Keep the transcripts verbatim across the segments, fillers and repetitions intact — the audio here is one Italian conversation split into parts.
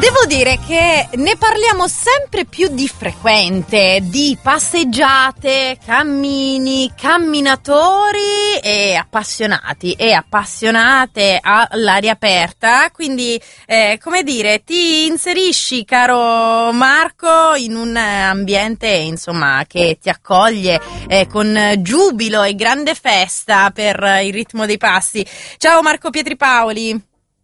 Devo dire che ne parliamo sempre più di frequente, di passeggiate, cammini, camminatori e appassionati e appassionate all'aria aperta, quindi eh, come dire, ti inserisci, caro Marco, in un ambiente insomma che ti accoglie eh, con giubilo e grande festa per il ritmo dei passi. Ciao Marco Pietripaoli.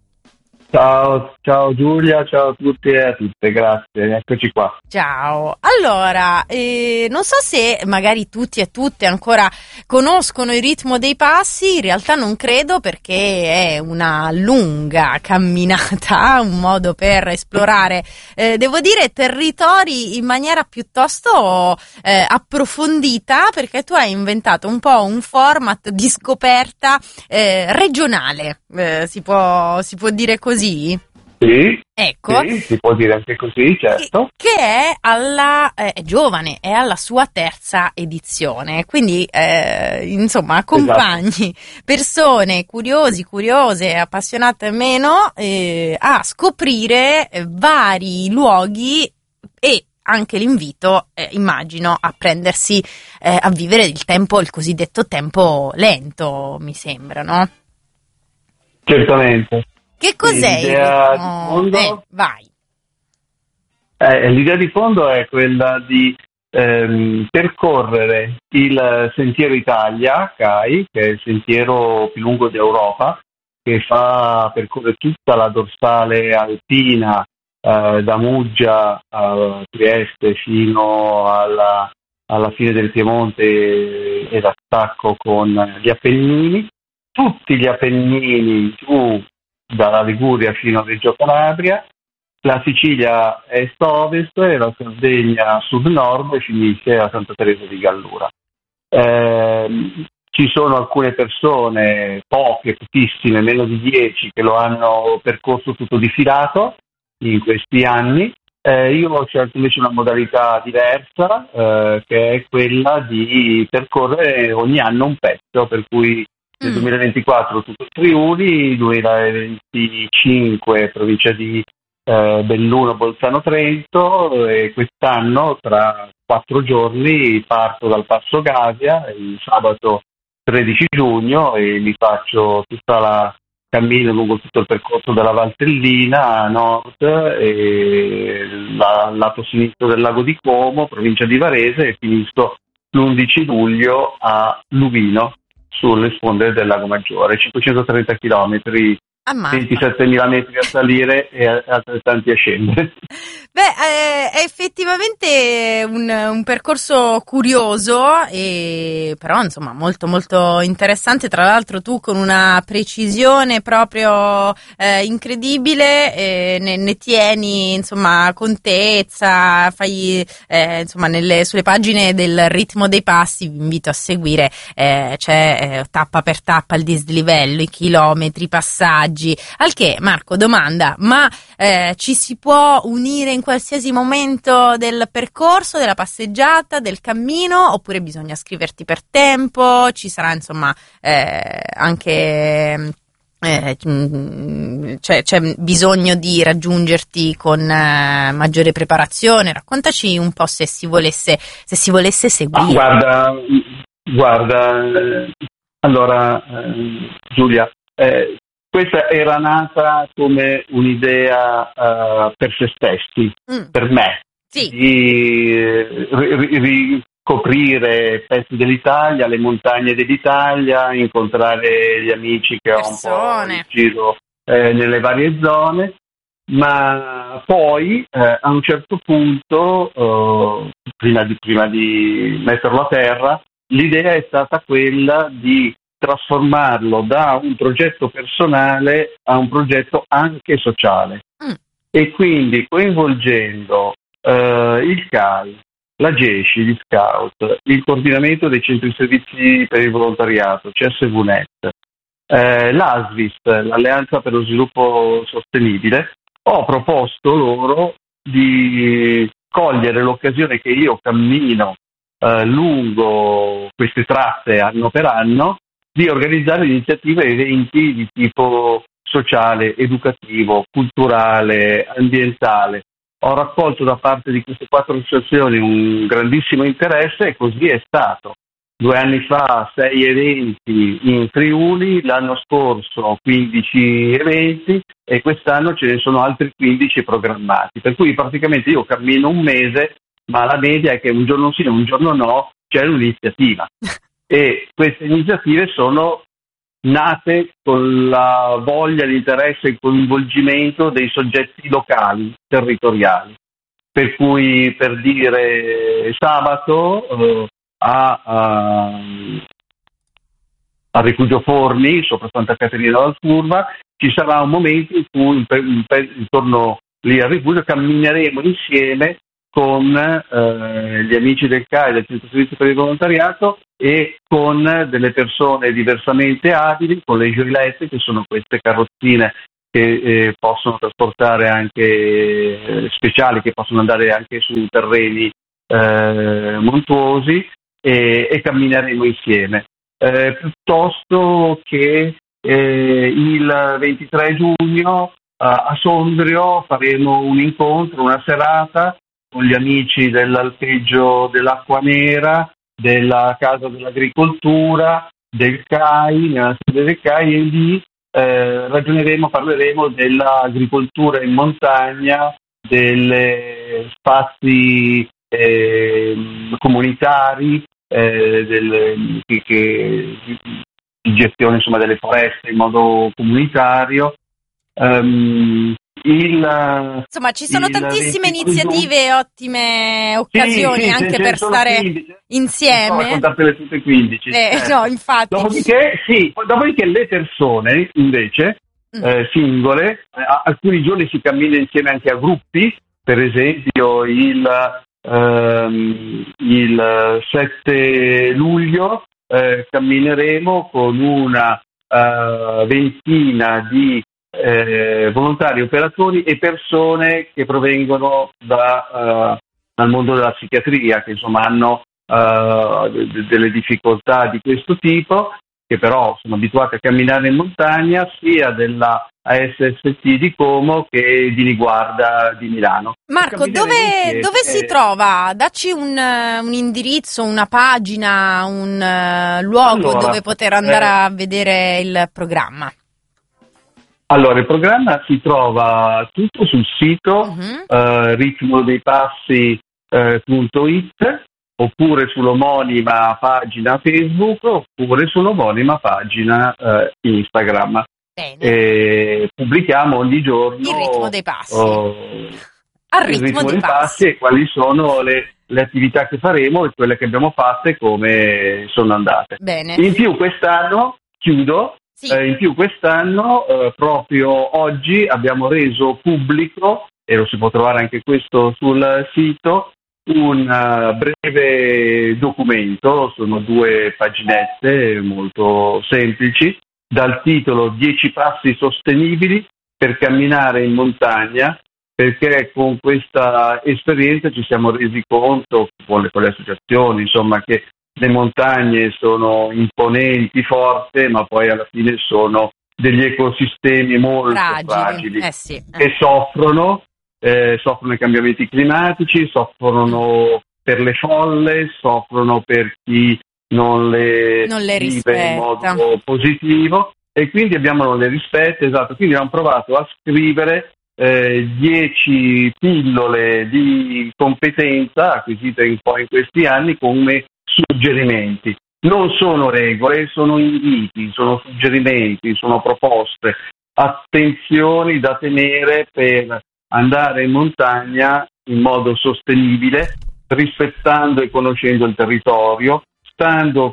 Ciao, ciao Giulia, ciao a tutti e a tutte, grazie, eccoci qua. Ciao, allora, eh, non so se magari tutti e tutte ancora conoscono il ritmo dei passi, in realtà non credo perché è una lunga camminata, un modo per esplorare, eh, devo dire, territori in maniera piuttosto eh, approfondita, perché tu hai inventato un po' un format di scoperta eh, regionale, eh, si può, si può dire così? Sì, ecco, sì, si può dire anche così, certo. Che, che è alla eh, è giovane, è alla sua terza edizione, quindi eh, insomma accompagni esatto. persone curiosi, curiose, appassionate o meno eh, a scoprire eh, vari luoghi e anche l'invito, eh, immagino, a prendersi eh, a vivere il tempo, il cosiddetto tempo lento, mi sembra, no? Certamente. Che cos'è il ritmo? Fondo, eh, vai. Eh, l'idea di fondo è quella di ehm, percorrere il Sentiero Italia, C A I, che è il sentiero più lungo d'Europa, che fa percorrere tutta la dorsale alpina eh, da Muggia a Trieste fino alla, alla fine del Piemonte e, e l'attacco con gli Appennini. Tutti gli Appennini giù dalla Liguria fino a Reggio Calabria, la Sicilia est-ovest e la Sardegna sud-nord e finisce a Santa Teresa di Gallura. Eh, ci sono alcune persone, poche, pochissime, meno di dieci, che lo hanno percorso tutto di filato in questi anni. Eh, io ho scelto invece una modalità diversa, eh, che è quella di percorrere ogni anno un pezzo, per cui nel duemilaventiquattro tutto il Friuli, duemilaventicinque provincia di eh, Belluno, Bolzano, Trento e quest'anno tra quattro giorni parto dal Passo Gasia il sabato tredici giugno e mi faccio tutta la cammino lungo tutto il percorso della Valtellina a nord e la, lato sinistro del lago di Como, provincia di Varese, e finisco l'undici luglio a Luvino, sulle sponde del Lago Maggiore, cinquecentotrenta chilometri, ventisettemila metri a salire e altrettanti a scendere. Beh, è effettivamente un, un percorso curioso, e però insomma molto molto interessante, tra l'altro tu con una precisione proprio eh, incredibile eh, ne, ne tieni insomma contezza, fai eh, insomma nelle, sulle pagine del ritmo dei passi, vi invito a seguire, eh, c'è eh, tappa per tappa il dislivello, i chilometri, i passaggi. Al che, Marco, domanda, ma eh, ci si può unire in qualsiasi momento del percorso, della passeggiata, del cammino, oppure bisogna scriverti per tempo? Ci sarà insomma eh, anche eh, cioè, c'è bisogno di raggiungerti con eh, maggiore preparazione? Raccontaci un po' se si volesse se si volesse seguire. Ah, guarda, guarda eh, allora eh, Giulia, eh, questa era nata come un'idea uh, per se stessi, mm. per me, sì. di ricoprire pezzi dell'Italia, le montagne dell'Italia, incontrare gli amici che Persone. ho un po' in giro eh, nelle varie zone, ma poi eh, a un certo punto, uh, prima, di, prima di metterlo a terra, l'idea è stata quella di trasformarlo da un progetto personale a un progetto anche sociale mm. e quindi coinvolgendo eh, il C A I, la G E S C I, gli Scout, il coordinamento dei centri servizi per il volontariato, C S V Net, eh, l'A S V I S, l'Alleanza per lo Sviluppo Sostenibile, ho proposto loro di cogliere l'occasione che io cammino eh, lungo queste tratte anno per anno, di organizzare iniziative e eventi di tipo sociale, educativo, culturale, ambientale. Ho raccolto da parte di queste quattro associazioni un grandissimo interesse e così è stato. Due anni fa sei eventi in Friuli, l'anno scorso quindici eventi e quest'anno ce ne sono altri quindici programmati. Per cui praticamente io cammino un mese, ma la media è che un giorno sì e un giorno no c'è un'iniziativa. E queste iniziative sono nate con la voglia, l'interesse e il coinvolgimento dei soggetti locali, territoriali. Per cui, per dire, sabato eh, a, a, a Rifugio Forni, sopra Santa Caterina d'Alfurva, ci sarà un momento in cui intorno lì al rifugio cammineremo insieme con eh, gli amici del C A I, del Centro Servizio per il Volontariato, e con delle persone diversamente abili, con le gioilette, che sono queste carrozzine che eh, possono trasportare anche eh, speciali, che possono andare anche su terreni eh, montuosi, e, e cammineremo insieme. Eh, piuttosto che eh, il ventitré giugno a Sondrio faremo un incontro, una serata con gli amici dell'Alpeggio dell'Acqua Nera, della Casa dell'Agricoltura, del C A I, nella sede del C A I, e lì eh, ragioneremo, parleremo dell'agricoltura in montagna, degli spazi eh, comunitari, eh, del, che, che, di gestione insomma delle foreste in modo comunitario. Um, il, Insomma, ci sono tantissime iniziative e ottime sì, occasioni sì, anche per stare quindici insieme. Non so raccontartele tutte quindici. Eh, eh. No, infatti. Dopodiché, sì, dopodiché le persone, invece, mm. eh, singole, eh, alcuni giorni si cammina insieme anche a gruppi, per esempio il, ehm, il sette luglio eh, cammineremo con una uh, ventina di Eh, volontari, operatori e persone che provengono da, uh, dal mondo della psichiatria, che insomma hanno uh, d- delle difficoltà di questo tipo, che però sono abituati a camminare in montagna, sia della A S S T di Como che di Niguarda di Milano. Marco, dove, dove si trova? Dacci un, un indirizzo, una pagina, un uh, luogo allora, dove poter andare eh, a vedere il programma. Allora, il programma si trova tutto sul sito uh-huh. uh, ritmo dei passi punto it, oppure sull'omonima pagina Facebook, oppure sull'omonima pagina uh, Instagram. Bene. E pubblichiamo ogni giorno il ritmo dei passi. Oh, Al il ritmo, ritmo dei dei passi. passi e quali sono le, le attività che faremo e quelle che abbiamo fatte e come sono andate. Bene. In più quest'anno, chiudo, Sì. Eh, in più quest'anno, eh, proprio oggi, abbiamo reso pubblico, e lo si può trovare anche questo sul sito, un uh, breve documento, sono due paginette molto semplici, dal titolo dieci passi sostenibili per camminare in montagna, perché con questa esperienza ci siamo resi conto, con le, con le associazioni, insomma, che le montagne sono imponenti, forti, ma poi alla fine sono degli ecosistemi molto fragili, fragili eh sì, eh. che soffrono, eh, soffrono i cambiamenti climatici, soffrono per le folle, soffrono per chi non le, non le vive rispetta in modo positivo, e quindi abbiamo non le rispetta, esatto, quindi abbiamo provato a scrivere eh, dieci pillole di competenza acquisite un po' in questi anni come suggerimenti. Non sono regole, sono inviti, sono suggerimenti, sono proposte, attenzioni da tenere per andare in montagna in modo sostenibile, rispettando e conoscendo il territorio, stando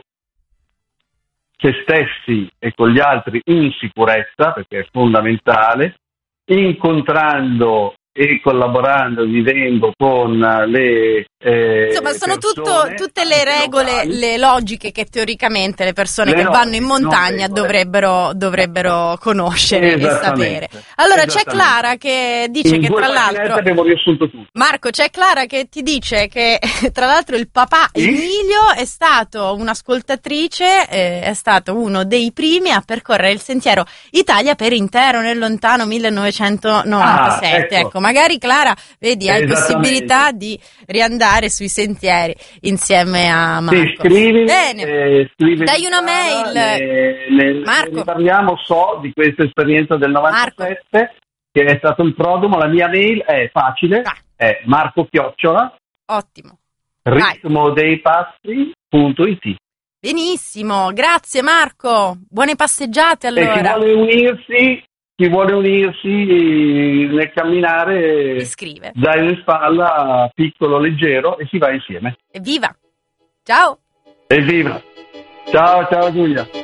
se stessi e con gli altri in sicurezza, perché è fondamentale, incontrando e collaborando, vivendo con le eh, insomma sono persone, tutto, tutte le regole, locali, le logiche che teoricamente le persone le che logiche, vanno in montagna dovrebbero, dovrebbero conoscere e sapere. Allora c'è Clara che dice in che due tra l'altro abbiamo riassunto tutto. Marco, c'è Clara che ti dice che tra l'altro il papà Sì? Emilio è stato un'ascoltatrice, eh, è stato uno dei primi a percorrere il sentiero Italia per intero nel lontano millenovecentonovantasette. Ah, ecco. ecco, magari Clara, vedi, hai possibilità di riandare sui sentieri insieme a Marco. Sì, scrivi, Bene, eh, scrivi dai una Clara, mail. Ne, ne, Marco. ne parliamo, so di questa esperienza del novantasette, Marco, che è stato il prodromo. La mia mail è facile, ah. è Marco Chiocciola, ottimo, ritmodeipassi punto it. Benissimo, grazie Marco, buone passeggiate allora. E chi vuole unirsi, chi vuole unirsi nel camminare, mi scrive. zaino in spalla, piccolo, leggero, e si va insieme. Evviva! Ciao! Evviva! Ciao, ciao Giulia!